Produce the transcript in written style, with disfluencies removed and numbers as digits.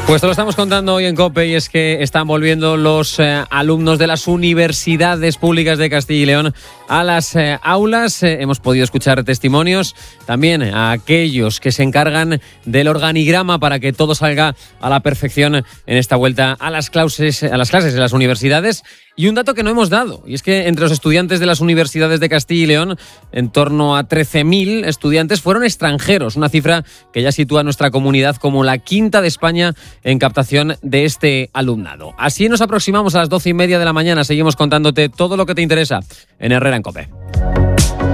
Pues te lo estamos contando hoy en COPE, y es que están volviendo los alumnos de las universidades públicas de Castilla y León a las aulas. Hemos podido escuchar testimonios también a aquellos que se encargan del organigrama para que todo salga a la perfección en esta vuelta a las clases de las universidades. Y un dato que no hemos dado, y es que entre los estudiantes de las universidades de Castilla y León, en torno a 13.000 estudiantes fueron extranjeros, una cifra que ya sitúa a nuestra comunidad como la quinta de España en captación de este alumnado. Así nos aproximamos a las 12:30 de la mañana. Seguimos contándote todo lo que te interesa en Herrera en COPE.